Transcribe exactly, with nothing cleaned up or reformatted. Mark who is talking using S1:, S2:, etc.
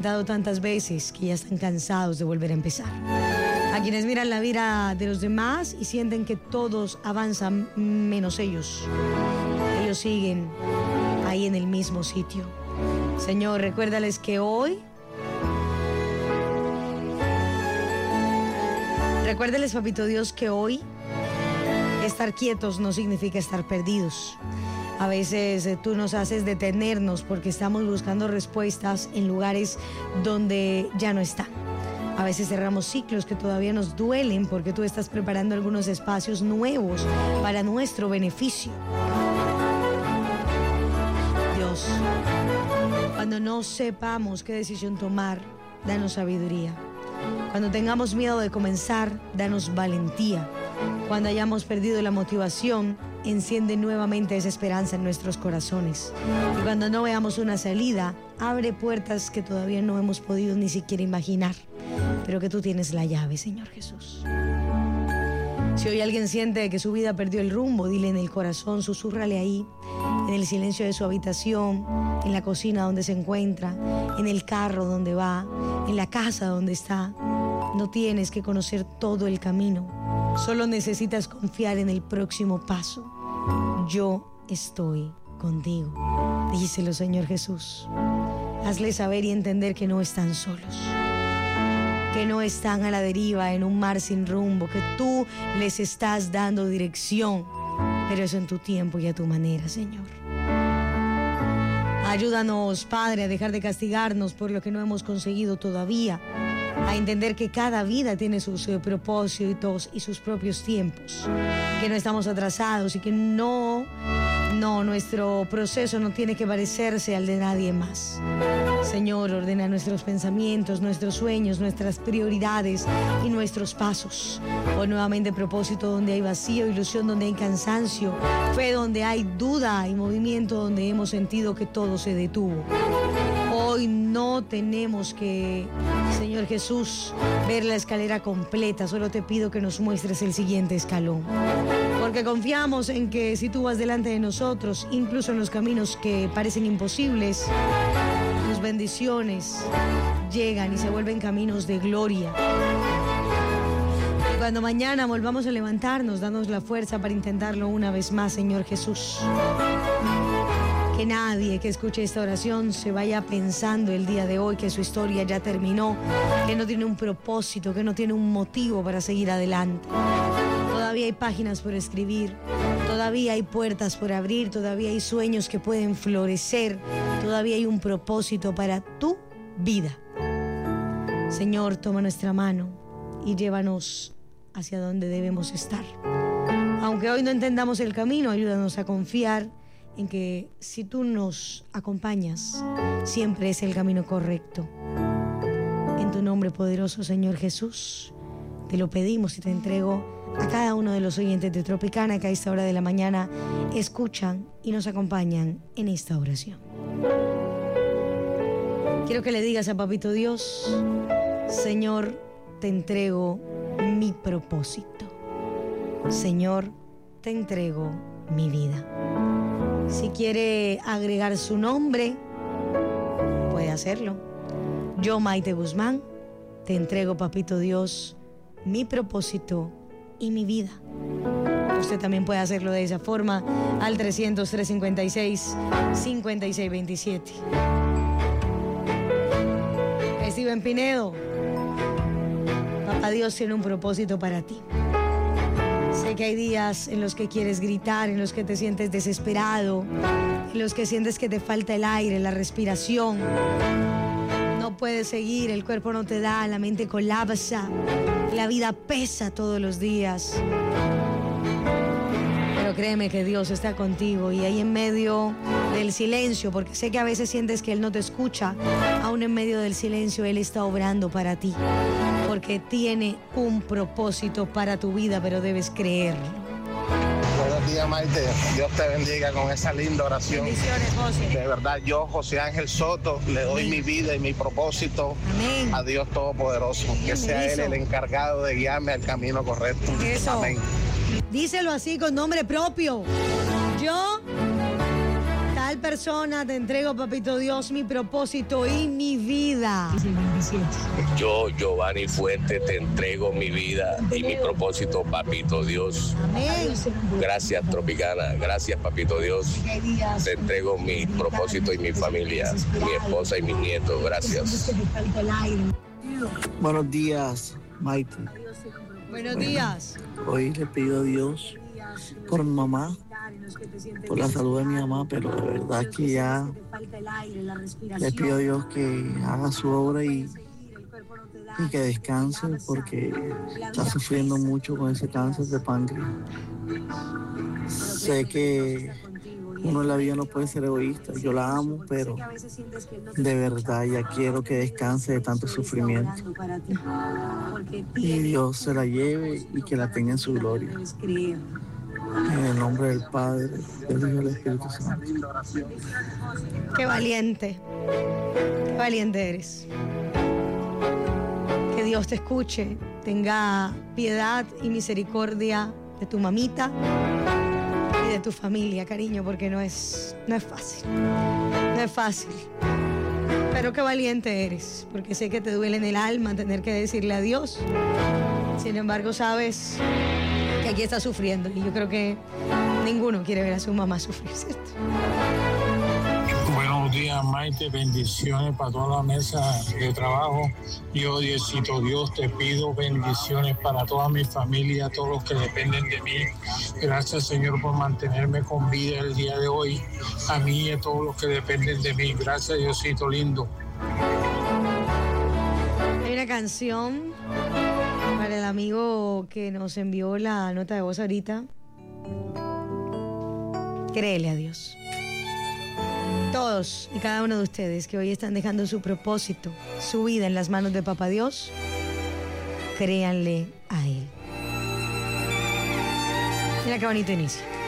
S1: dado tantas veces que ya están cansados de volver a empezar. A quienes miran la vida de los demás y sienten que todos avanzan menos ellos. Ellos siguen ahí en el mismo sitio. Señor, recuérdales que hoy... Recuérdales, Papito Dios, que hoy estar quietos no significa estar perdidos. A veces eh, tú nos haces detenernos porque estamos buscando respuestas en lugares donde ya no están. A veces cerramos ciclos que todavía nos duelen porque tú estás preparando algunos espacios nuevos para nuestro beneficio. Dios, cuando no sepamos qué decisión tomar, danos sabiduría. Cuando tengamos miedo de comenzar, danos valentía. Cuando hayamos perdido la motivación, enciende nuevamente esa esperanza en nuestros corazones. Y cuando no veamos una salida, abre puertas que todavía no hemos podido ni siquiera imaginar, pero que tú tienes la llave, Señor Jesús. Si hoy alguien siente que su vida perdió el rumbo, dile en el corazón, susúrrale ahí, en el silencio de su habitación, en la cocina donde se encuentra, en el carro donde va, en la casa donde está. No tienes que conocer todo el camino, solo necesitas confiar en el próximo paso. Yo estoy contigo, díselo, Señor Jesús. Hazle saber y entender que no están solos, que no están a la deriva en un mar sin rumbo, que tú les estás dando dirección, pero eso en tu tiempo y a tu manera, Señor. Ayúdanos, Padre, a dejar de castigarnos por lo que no hemos conseguido todavía, a entender que cada vida tiene sus eh, propósitos y sus propios tiempos, que no estamos atrasados y que no, no, nuestro proceso no tiene que parecerse al de nadie más. Señor, ordena nuestros pensamientos, nuestros sueños, nuestras prioridades y nuestros pasos. Pon nuevamente propósito donde hay vacío, ilusión donde hay cansancio, fe donde hay duda y movimiento donde hemos sentido que todo se detuvo. Hoy no tenemos que, Señor Jesús, ver la escalera completa. Solo te pido que nos muestres el siguiente escalón. Porque confiamos en que si tú vas delante de nosotros, incluso en los caminos que parecen imposibles, tus bendiciones llegan y se vuelven caminos de gloria. Y cuando mañana volvamos a levantarnos, danos la fuerza para intentarlo una vez más, Señor Jesús. Que nadie que escuche esta oración se vaya pensando el día de hoy que su historia ya terminó, que no tiene un propósito, que no tiene un motivo para seguir adelante. Todavía hay páginas por escribir, todavía hay puertas por abrir, todavía hay sueños que pueden florecer, todavía hay un propósito para tu vida. Señor, toma nuestra mano y llévanos hacia donde debemos estar. Aunque hoy no entendamos el camino, ayúdanos a confiar en que si tú nos acompañas, siempre es el camino correcto. En tu nombre poderoso, Señor Jesús, te lo pedimos y te entrego a cada uno de los oyentes de Tropicana que a esta hora de la mañana escuchan y nos acompañan en esta oración. Quiero que le digas a Papito Dios: Señor, te entrego mi propósito. Señor, te entrego mi vida. Si quiere agregar su nombre, puede hacerlo. Yo, Maite Guzmán, te entrego, Papito Dios, mi propósito y mi vida. Usted también puede hacerlo de esa forma al trescientos, trescientos cincuenta y seis, cincuenta y seis veintisiete. Steven Pinedo, Papá Dios tiene un propósito para ti. Sé que hay días en los que quieres gritar, en los que te sientes desesperado, en los que sientes que te falta el aire, la respiración. No puedes seguir, el cuerpo no te da, la mente colapsa, la vida pesa todos los días. Pero créeme que Dios está contigo y ahí en medio del silencio, porque sé que a veces sientes que Él no te escucha, aún en medio del silencio Él está obrando para ti, porque tiene un propósito para tu vida, pero debes creerlo.
S2: Buenos días, Maite. Dios te bendiga con esa linda oración.
S1: Bendiciones, José.
S2: De verdad, yo, José Ángel Soto, le doy
S1: Amén.
S2: mi vida y mi propósito
S1: Amén.
S2: a Dios Todopoderoso.
S1: Amén.
S2: Que sea
S1: Eso.
S2: Él el encargado de guiarme al camino correcto.
S1: Eso.
S2: Amén.
S1: Díselo así con nombre propio. Yo, tal persona te entrego, papito Dios, mi propósito y mi vida?
S3: Yo, Giovanni Fuentes, te entrego mi vida y mi propósito, papito Dios.
S1: Amén.
S3: Gracias, Tropicana. Gracias, papito Dios. Te entrego mi propósito y mi familia, mi esposa y mis nietos. Gracias.
S4: Buenos días, Maite.
S1: Buenos días.
S4: Hoy le pido a Dios por mi mamá, por la salud de mi mamá, pero de verdad que ya le pido a Dios que haga su obra y, y que descanse, porque está sufriendo mucho con ese cáncer de páncreas. Sé que uno en la vida no puede ser egoísta, yo la amo, pero de verdad ya quiero que descanse de tanto sufrimiento. Y Dios se la lleve y que la tenga en su gloria. En el nombre del Padre, del Hijo y del Espíritu Santo.
S1: Qué valiente. Qué valiente eres. Que Dios te escuche, tenga piedad y misericordia de tu mamita y de tu familia, cariño, porque no es, no es fácil. No es fácil. Pero qué valiente eres, porque sé que te duele en el alma tener que decirle adiós. Sin embargo, sabes que aquí está sufriendo y yo creo que ninguno quiere ver a su mamá sufrir, ¿cierto?
S5: Buenos días, Maite, bendiciones para toda la mesa de trabajo. Yo, Diosito Dios, te pido bendiciones para toda mi familia, todos los que dependen de mí. Gracias, Señor, por mantenerme con vida el día de hoy, a mí y a todos los que dependen de mí. Gracias, Diosito lindo.
S1: Hay una canción para el amigo que nos envió la nota de voz ahorita. Créele a Dios. Todos y cada uno de ustedes que hoy están dejando su propósito, su vida en las manos de Papá Dios, créanle a Él. Mira qué bonito inicio.